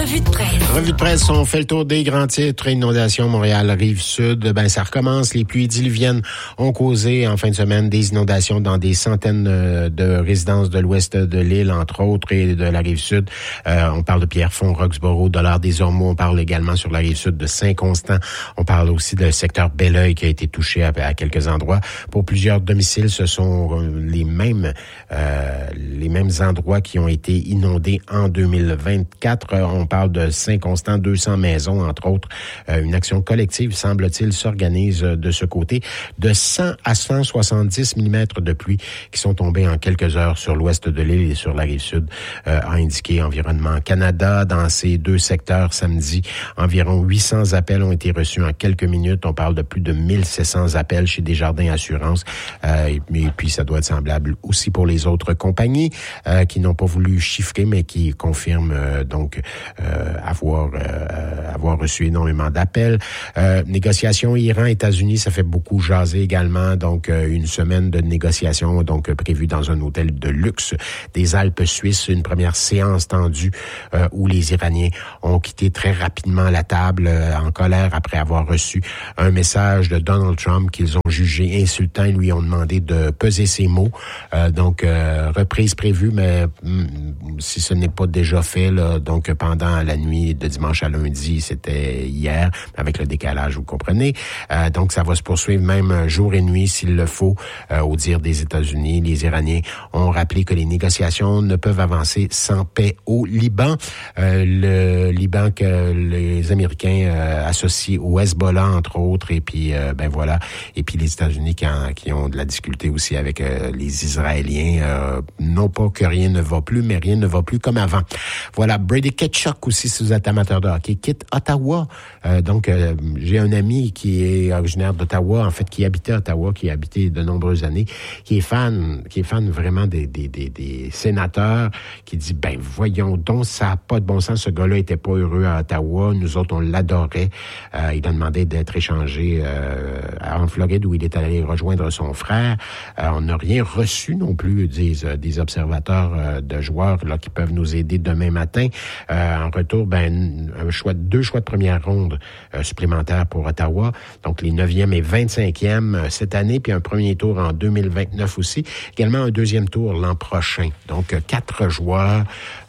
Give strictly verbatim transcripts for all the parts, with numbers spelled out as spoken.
revue de presse. Revue de presse, on fait le tour des grands titres. Inondations, Montréal, Rive-Sud. Ben, ça recommence. Les pluies diluviennes ont causé en fin de semaine des inondations dans des centaines de résidences de l'ouest de l'île, entre autres, et de la Rive-Sud. Euh, on parle de Pierrefonds, Roxborough, Dollard-des-Ormeaux. On parle également sur la Rive-Sud de Saint-Constant. On parle aussi du secteur Belleuil qui a été touché à, à quelques endroits. Pour plusieurs domiciles, ce sont les mêmes, euh, les mêmes endroits qui ont été inondés en deux mille vingt-quatre. On parle de Saint-Constant, deux cents maisons, entre autres. Euh, une action collective, semble-t-il, s'organise de ce côté. De cent à cent soixante-dix millimètres de pluie qui sont tombés en quelques heures sur l'ouest de l'île et sur la Rive-Sud, euh, a indiqué Environnement Canada. Dans ces deux secteurs, samedi, environ huit cents appels ont été reçus en quelques minutes. On parle de plus de mille sept cents appels chez Desjardins Assurance. Euh, et, et puis, ça doit être semblable aussi pour les autres compagnies euh, qui n'ont pas voulu chiffrer, mais qui confirment euh, donc euh, avoir euh, avoir reçu énormément d'appels. Euh, négociations Iran-États-Unis, ça fait beaucoup jaser également. Donc, euh, une semaine de négociations donc euh, prévue dans un hôtel de luxe des Alpes suisses. Une première séance tendue euh, où les Iraniens ont quitté très rapidement la table euh, en colère après avoir reçu un message de Donald Trump qu'ils ont jugé insultant. Ils lui ont demandé de peser ses mots. Euh, donc, euh, reprise prévue, mais mm, si ce n'est pas déjà fait, là, donc pendant la nuit de dimanche à lundi, c'était hier, avec le décalage, vous comprenez. Euh, donc, ça va se poursuivre même jour et nuit s'il le faut. Euh, au dire des États-Unis, les Iraniens ont rappelé que les négociations ne peuvent avancer sans paix au Liban. Euh, le Liban que les Américains euh, associent au Hezbollah, entre autres, et puis, euh, ben voilà, et puis les États-Unis qui, en, qui ont de la difficulté aussi avec euh, les Israéliens. Euh, non pas que rien ne va plus, mais rien ne va plus comme avant. Voilà, Brady Tkachuk aussi, si vous êtes amateur de hockey, quitte Ottawa. Euh, donc, euh, j'ai un ami qui est originaire d'Ottawa, en fait, qui habitait à Ottawa, qui a habité de nombreuses années, qui est fan, qui est fan vraiment des, des, des, des sénateurs, qui dit, ben, voyons donc, ça n'a pas de bon sens, ce gars-là était pas heureux à Ottawa, nous autres, on l'adorait. Euh, il a demandé d'être échangé euh, en Floride, où il est allé rejoindre son frère. Euh, on n'a rien reçu non plus, disent des observateurs euh, de joueurs là qui peuvent nous aider demain matin. Euh, en retour, ben, un choix, deux choix de première ronde euh, supplémentaires pour Ottawa. Donc, les neuvième et vingt-cinquième euh, cette année, puis un premier tour en deux mille vingt-neuf aussi. Également un deuxième tour l'an prochain. Donc, euh, quatre joueurs,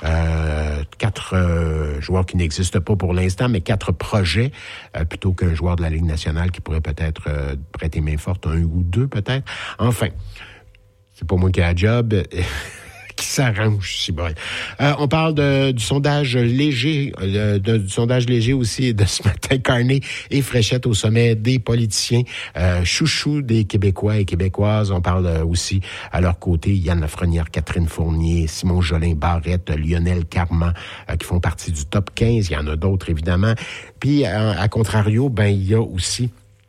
euh, quatre euh, joueurs qui n'existent pas pour l'instant, mais quatre projets, euh, plutôt qu'un joueur de la Ligue nationale qui pourrait peut-être euh, prêter main forte, un ou deux peut-être. Enfin, c'est pas moi qui ai la job. Qui s'arrange, si bon. Euh, on parle de, du sondage léger, euh, de, du sondage léger aussi de ce matin. Carney et Fréchette au sommet des politiciens, euh, chouchou des Québécois et Québécoises. On parle euh, aussi à leur côté Yann Lafrenière, Catherine Fournier, Simon Jolin Barrette, Lionel Carman, euh, qui font partie du top quinze. Il y en a d'autres, évidemment. Puis, à, à contrario, ben il y a aussi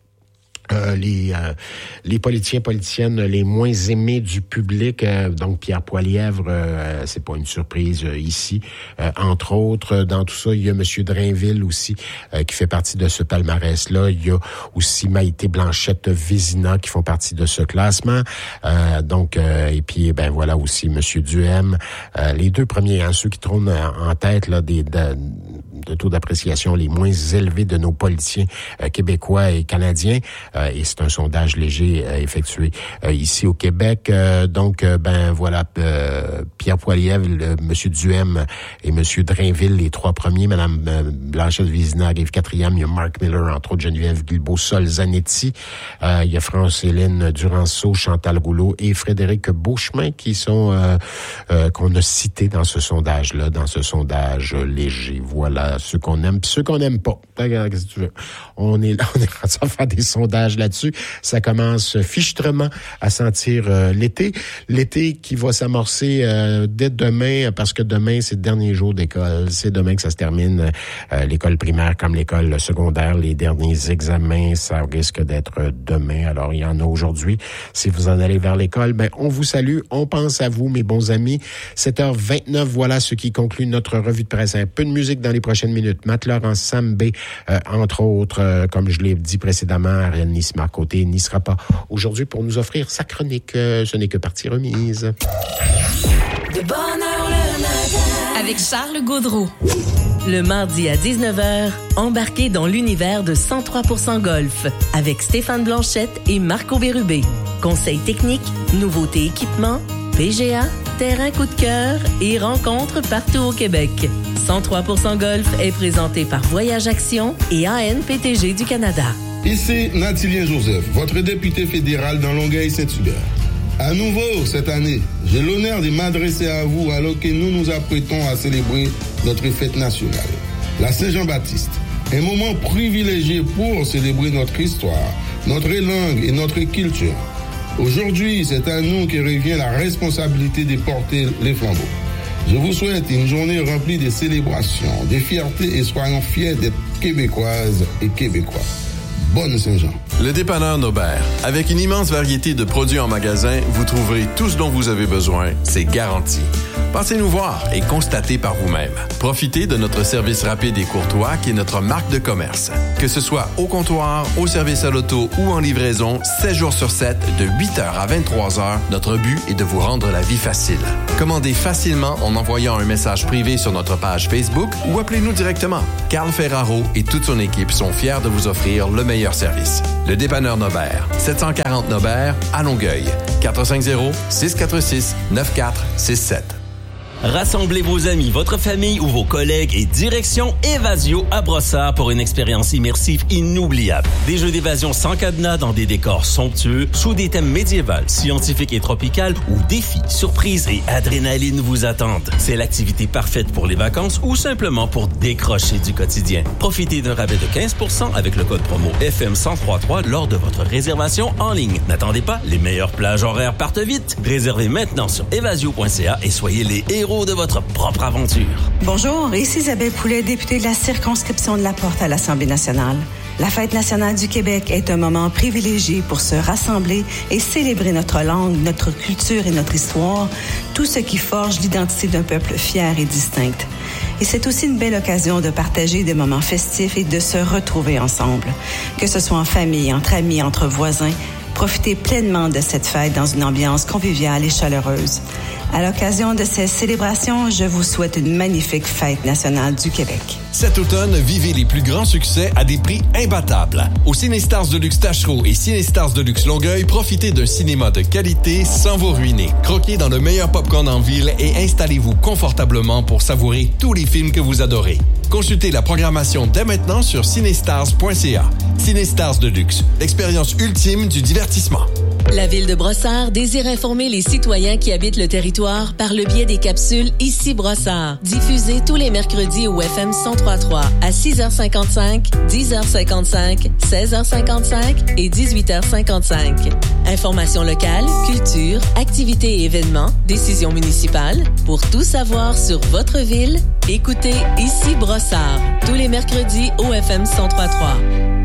Euh, les euh, les politiciens politiciennes les moins aimés du public, euh, donc Pierre Poilièvre, euh, c'est pas une surprise euh, ici. Euh, entre autres, dans tout ça, il y a Monsieur Drainville aussi euh, qui fait partie de ce palmarès-là. Il y a aussi Maïté Blanchette Vézina qui font partie de ce classement. Euh, donc euh, et puis ben voilà aussi Monsieur Duhem. Euh, les deux premiers, hein, ceux qui trônent en tête là des de, de taux d'appréciation les moins élevés de nos politiciens euh, québécois et canadiens. Euh, et c'est un sondage léger euh, effectué euh, ici au Québec. Euh, donc, euh, ben voilà, euh, Pierre Poilievre, le, Monsieur Duhem et Monsieur Drainville, les trois premiers. Madame euh, Blanchette Vézina arrive quatrième. Il y a Mark Miller, entre autres Geneviève Guilbeault-Sol Zanetti. Euh, il y a France-Hélène Duranceau, Chantal Rouleau et Frédéric Beauchemin qui sont euh, euh, qu'on a cités dans ce sondage-là, dans ce sondage léger. Voilà, ceux qu'on aime puis ceux qu'on n'aime pas. Qu'est-ce que tu veux? On est là, on est rendu à faire des sondages là-dessus. Ça commence fichtrement à sentir euh, l'été. L'été qui va s'amorcer euh, dès demain, parce que demain, c'est le dernier jour d'école. C'est demain que ça se termine, euh, l'école primaire comme l'école secondaire. Les derniers examens, ça risque d'être demain. Alors, il y en a aujourd'hui. Si vous en allez vers l'école, ben on vous salue. On pense à vous, mes bons amis. sept heures vingt-neuf, voilà ce qui conclut notre revue de presse. Un peu de musique dans les prochaines minutes. Matt Laurent, Sam B, euh, entre autres, euh, comme je l'ai dit précédemment, Ariane Nisma côté n'y sera pas aujourd'hui pour nous offrir sa chronique. Euh, ce n'est que partie remise. De bonne heure le matin avec Charles Gaudreault. Le mardi à dix-neuf heures, embarquez dans l'univers de cent trois pour cent Golf avec Stéphane Blanchette et Marco Bérubé. Conseils techniques, nouveautés équipements, P G A, terrain coup de cœur et rencontres partout au Québec. cent trois pour cent Golf est présenté par Voyage Action et A N P T G du Canada. Ici Nathilien Joseph, votre député fédéral dans Longueuil-Saint-Hubert. À nouveau, cette année, j'ai l'honneur de m'adresser à vous alors que nous nous apprêtons à célébrer notre fête nationale, la Saint-Jean-Baptiste. Un moment privilégié pour célébrer notre histoire, notre langue et notre culture. Aujourd'hui, c'est à nous que revient la responsabilité de porter les flambeaux. Je vous souhaite une journée remplie de célébrations, de fierté et soyons fiers d'être Québécoises et Québécois. Bonne Saint-Jean. Le dépanneur Nobert. Avec une immense variété de produits en magasin, vous trouverez tout ce dont vous avez besoin. C'est garanti. Passez nous voir et constatez par vous-même. Profitez de notre service rapide et courtois qui est notre marque de commerce. Que ce soit au comptoir, au service à l'auto ou en livraison, sept jours sur sept, de huit heures à vingt-trois heures, notre but est de vous rendre la vie facile. Commandez facilement en envoyant un message privé sur notre page Facebook ou appelez-nous directement. Carl Ferraro et toute son équipe sont fiers de vous offrir le meilleur service. Le dépanneur Nobert, sept cent quarante Nobert, à Longueuil. quatre cinq zéro, six quatre six, neuf quatre six sept. Rassemblez vos amis, votre famille ou vos collègues et direction Évasio à Brossard pour une expérience immersive inoubliable. Des jeux d'évasion sans cadenas dans des décors somptueux, sous des thèmes médiévaux, scientifiques et tropicales où défis, surprises et adrénaline vous attendent. C'est l'activité parfaite pour les vacances ou simplement pour décrocher du quotidien. Profitez d'un rabais de quinze pour cent avec le code promo F M cent trois trois lors de votre réservation en ligne. N'attendez pas, les meilleures plages horaires partent vite. Réservez maintenant sur évasio point c a et soyez les héros de votre propre aventure. Bonjour, ici Isabelle Poulet, députée de la circonscription de La Porte à l'Assemblée nationale. La Fête nationale du Québec est un moment privilégié pour se rassembler et célébrer notre langue, notre culture et notre histoire, tout ce qui forge l'identité d'un peuple fier et distinct. Et c'est aussi une belle occasion de partager des moments festifs et de se retrouver ensemble. Que ce soit en famille, entre amis, entre voisins, profitez pleinement de cette fête dans une ambiance conviviale et chaleureuse. À l'occasion de ces célébrations, je vous souhaite une magnifique fête nationale du Québec. Cet automne, vivez les plus grands succès à des prix imbattables. Au Ciné-Stars de Luxe Tachereau et Ciné-Stars de Luxe Longueuil, profitez d'un cinéma de qualité sans vous ruiner. Croquez dans le meilleur popcorn en ville et installez-vous confortablement pour savourer tous les films que vous adorez. Consultez la programmation dès maintenant sur ciné-stars point c a. Ciné-Stars de Luxe, l'expérience ultime du divertissement. La Ville de Brossard désire informer les citoyens qui habitent le territoire par le biais des capsules Ici Brossard, diffusées tous les mercredis au F M cent trois trois à six heures cinquante-cinq, dix heures cinquante-cinq, seize heures cinquante-cinq et dix-huit heures cinquante-cinq. Informations locales, culture, activités et événements, décisions municipales. Pour tout savoir sur votre ville, écoutez Ici Brossard, tous les mercredis au F M cent trois trois.